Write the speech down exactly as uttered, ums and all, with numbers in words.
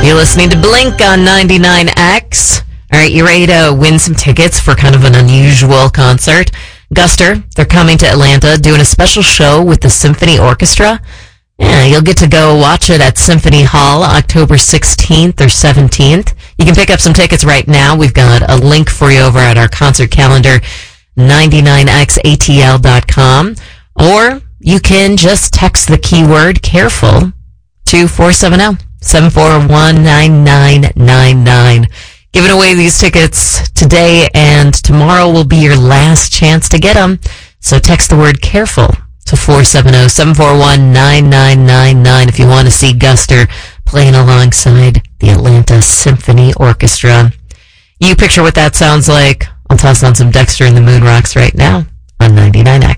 You're listening to Blink on ninety-nine X. All right, you ready to win some tickets for kind of an unusual concert? Guster, they're coming to Atlanta, doing a special show with the Symphony Orchestra. Yeah, you'll get to go watch it at Symphony Hall October sixteenth or seventeenth. You can pick up some tickets right now. We've got a link for you over at our concert calendar, ninety-nine x a t l dot com. Or you can just text the keyword CAREFUL to four seven zero, seven four one, nine nine nine nine. Giving away these tickets today, and tomorrow will be your last chance to get them. So text the word CAREFUL to four seven zero, seven four one, nine nine nine nine if you want to see Guster playing alongside the Atlanta Symphony Orchestra. You picture what that sounds like. I'll toss on some Dexter and the Moon Rocks right now on ninety-nine X.